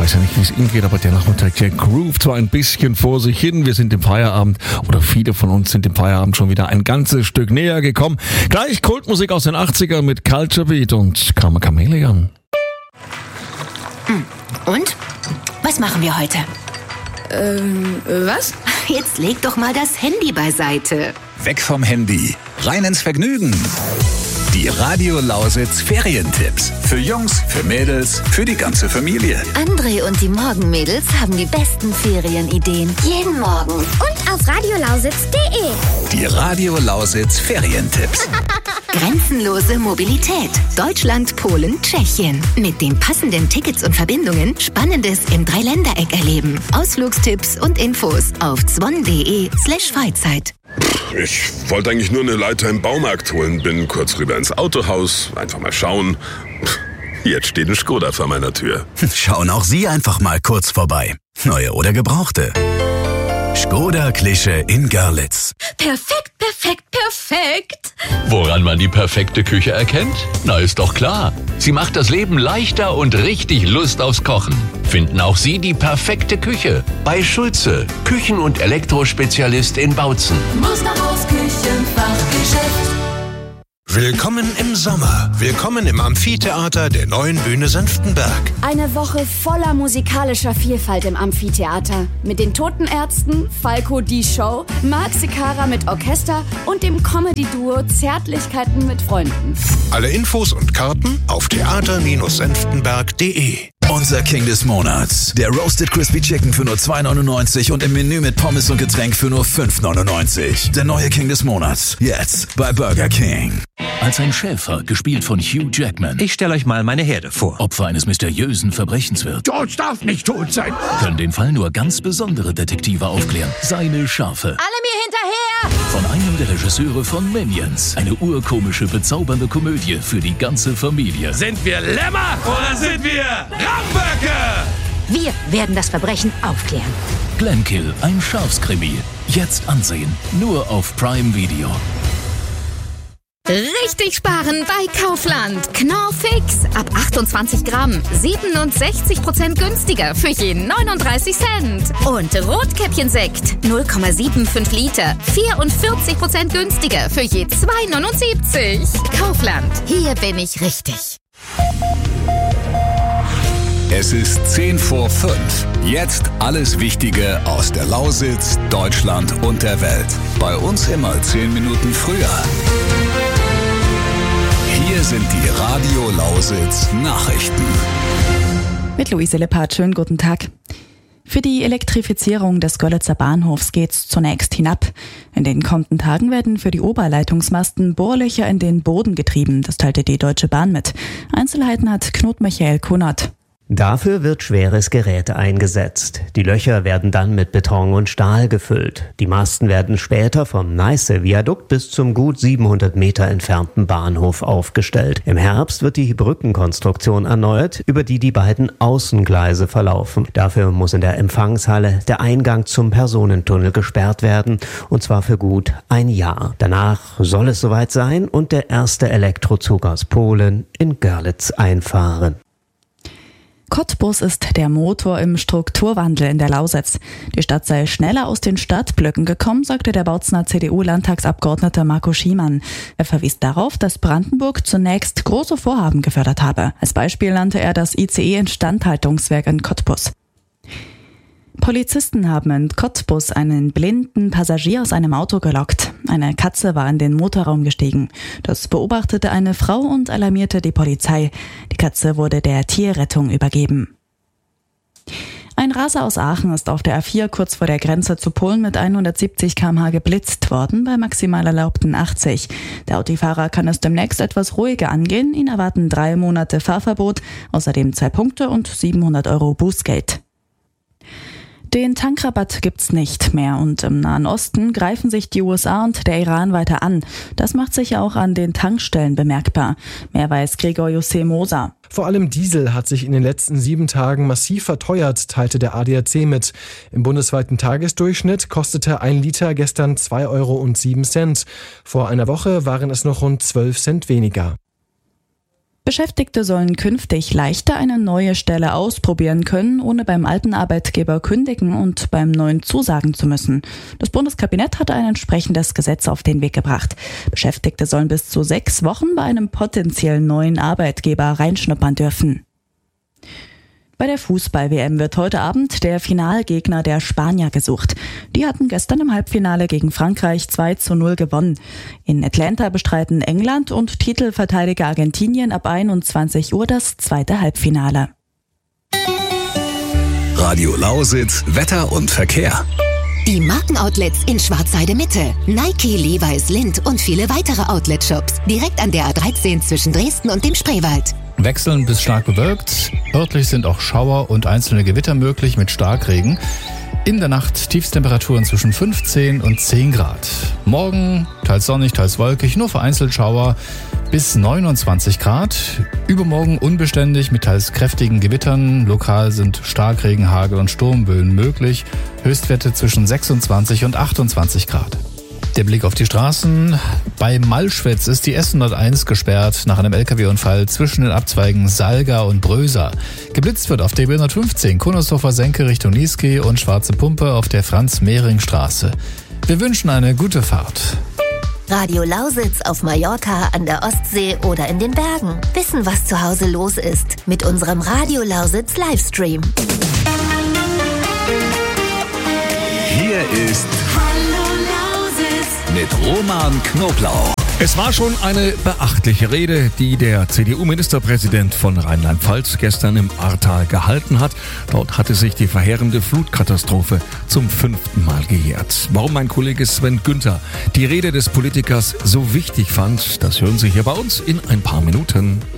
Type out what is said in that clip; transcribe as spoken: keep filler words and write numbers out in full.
weiß ja nicht, wie es Ihnen geht, aber der Nachmittag, der groovt zwar ein bisschen vor sich hin. Wir sind im Feierabend, oder viele von uns sind im Feierabend schon wieder ein ganzes Stück näher gekommen. Gleich Kultmusik aus den achtzigern mit Culture Beat und Karma Chameleon. Und? Was machen wir heute? Ähm, was? Jetzt leg doch mal das Handy beiseite. Weg vom Handy, rein ins Vergnügen. Die Radio Lausitz Ferientipps. Für Jungs, für Mädels, für die ganze Familie. André und die Morgenmädels haben die besten Ferienideen. Jeden Morgen. Und auf radiolausitz punkt de. Die Radio Lausitz Ferientipps. Grenzenlose Mobilität. Deutschland, Polen, Tschechien. Mit den passenden Tickets und Verbindungen Spannendes im Dreiländereck erleben. Ausflugstipps und Infos auf zwon.de slash Freizeit. Ich wollte eigentlich nur eine Leiter im Baumarkt holen, bin kurz rüber ins Autohaus, einfach mal schauen. Jetzt steht ein Skoda vor meiner Tür. Schauen auch Sie einfach mal kurz vorbei. Neue oder gebrauchte. Skoda Klische in Görlitz. Perfekt, perfekt, perfekt. Woran man die perfekte Küche erkennt? Na, ist doch klar. Sie macht das Leben leichter und richtig Lust aufs Kochen. Finden auch Sie die perfekte Küche bei Schulze, Küchen- und Elektrospezialist in Bautzen. Musterhaus Küchenfachgeschäft. Willkommen im Sommer. Willkommen im Amphitheater der neuen Bühne Senftenberg. Eine Woche voller musikalischer Vielfalt im Amphitheater. Mit den Toten Ärzten, Falco die Show, Marc Secara mit Orchester und dem Comedy-Duo Zärtlichkeiten mit Freunden. Alle Infos und Karten auf theater Bindestrich senftenberg punkt de. Unser King des Monats. Der Roasted Crispy Chicken für nur zwei neunundneunzig und im Menü mit Pommes und Getränk für nur fünf neunundneunzig. Der neue King des Monats. Jetzt bei Burger King. Als ein Schäfer, gespielt von Hugh Jackman. Ich stelle euch mal meine Herde vor. Opfer eines mysteriösen Verbrechens wird. George darf nicht tot sein. Können den Fall nur ganz besondere Detektive aufklären. Seine Schafe. Alle mir hinterher! Von einem der Regisseure von Minions. Eine urkomische, bezaubernde Komödie für die ganze Familie. Sind wir Lämmer oder sind wir Raumböcke? Wir werden das Verbrechen aufklären. Glenkill, ein Schafskrimi. Jetzt ansehen. Nur auf Prime Video. Richtig sparen bei Kaufland. Knorr Fix. Ab achtundzwanzig Gramm. siebenundsechzig Prozent günstiger für je neununddreißig Cent. Und Rotkäppchensekt. null Komma fünfundsiebzig Liter. vierundvierzig Prozent günstiger für je zwei neunundsiebzig. Kaufland. Hier bin ich richtig. Es ist zehn vor fünf. Jetzt alles Wichtige aus der Lausitz, Deutschland und der Welt. Bei uns immer zehn Minuten früher. Hier sind die Radio Lausitz Nachrichten. Mit Luise Lippert, schönen guten Tag. Für die Elektrifizierung des Görlitzer Bahnhofs geht's zunächst hinab. In den kommenden Tagen werden für die Oberleitungsmasten Bohrlöcher in den Boden getrieben. Das teilte die Deutsche Bahn mit. Einzelheiten hat Knut Michael Kunert. Dafür wird schweres Gerät eingesetzt. Die Löcher werden dann mit Beton und Stahl gefüllt. Die Masten werden später vom Neiße-Viadukt bis zum gut siebenhundert Meter entfernten Bahnhof aufgestellt. Im Herbst wird die Brückenkonstruktion erneuert, über die die beiden Außengleise verlaufen. Dafür muss in der Empfangshalle der Eingang zum Personentunnel gesperrt werden, und zwar für gut ein Jahr. Danach soll es soweit sein und der erste Elektrozug aus Polen in Görlitz einfahren. Cottbus ist der Motor im Strukturwandel in der Lausitz. Die Stadt sei schneller aus den Stadtblöcken gekommen, sagte der Bautzener C D U-Landtagsabgeordnete Marco Schiemann. Er verwies darauf, dass Brandenburg zunächst große Vorhaben gefördert habe. Als Beispiel nannte er das I C E-Instandhaltungswerk in Cottbus. Polizisten haben in Cottbus einen blinden Passagier aus einem Auto gelockt. Eine Katze war in den Motorraum gestiegen. Das beobachtete eine Frau und alarmierte die Polizei. Die Katze wurde der Tierrettung übergeben. Ein Raser aus Aachen ist auf der A vier kurz vor der Grenze zu Polen mit hundertsiebzig Kilometer pro Stunde geblitzt worden, bei maximal erlaubten achtzig. Der Autofahrer kann es demnächst etwas ruhiger angehen. Ihn erwarten drei Monate Fahrverbot, außerdem zwei Punkte und siebenhundert Euro Bußgeld. Den Tankrabatt gibt's nicht mehr und im Nahen Osten greifen sich die U S A und der Iran weiter an. Das macht sich ja auch an den Tankstellen bemerkbar. Mehr weiß Gregor José Moser. Vor allem Diesel hat sich in den letzten sieben Tagen massiv verteuert, teilte der A D A C mit. Im bundesweiten Tagesdurchschnitt kostete ein Liter gestern zwei Euro und sieben Cent. Vor einer Woche waren es noch rund zwölf Cent weniger. Beschäftigte sollen künftig leichter eine neue Stelle ausprobieren können, ohne beim alten Arbeitgeber kündigen und beim neuen zusagen zu müssen. Das Bundeskabinett hat ein entsprechendes Gesetz auf den Weg gebracht. Beschäftigte sollen bis zu sechs Wochen bei einem potenziellen neuen Arbeitgeber reinschnuppern dürfen. Bei der Fußball-W M wird heute Abend der Finalgegner der Spanier gesucht. Die hatten gestern im Halbfinale gegen Frankreich zwei zu null gewonnen. In Atlanta bestreiten England und Titelverteidiger Argentinien ab einundzwanzig Uhr das zweite Halbfinale. Radio Lausitz, Wetter und Verkehr. Die Markenoutlets in Schwarzheide Mitte, Nike, Levi's, Lindt und viele weitere Outlet-Shops. Direkt an der A dreizehn zwischen Dresden und dem Spreewald. Wechselnd bis stark bewölkt. Örtlich sind auch Schauer und einzelne Gewitter möglich mit Starkregen. In der Nacht Tiefstemperaturen zwischen fünfzehn und zehn Grad. Morgen teils sonnig, teils wolkig, nur vereinzelt Schauer bis neunundzwanzig Grad. Übermorgen unbeständig mit teils kräftigen Gewittern. Lokal sind Starkregen, Hagel und Sturmböen möglich. Höchstwerte zwischen sechsundzwanzig und achtundzwanzig Grad. Der Blick auf die Straßen. Bei Malschwitz ist die S hunderteins gesperrt nach einem L K W-Unfall zwischen den Abzweigen Salga und Bröser. Geblitzt wird auf der B hundertfünfzehn Konnersdorfer Senke Richtung Niesky und Schwarze Pumpe auf der Franz-Mehring-Straße. Wir wünschen eine gute Fahrt. Radio Lausitz auf Mallorca, an der Ostsee oder in den Bergen. Wissen, was zu Hause los ist. Mit unserem Radio Lausitz Livestream. Hier ist mit Roman Knoblauch. Es war schon eine beachtliche Rede, die der C D U-Ministerpräsident von Rheinland-Pfalz gestern im Ahrtal gehalten hat. Dort hatte sich die verheerende Flutkatastrophe zum fünften Mal gejährt. Warum mein Kollege Sven Günther die Rede des Politikers so wichtig fand, das hören Sie hier bei uns in ein paar Minuten.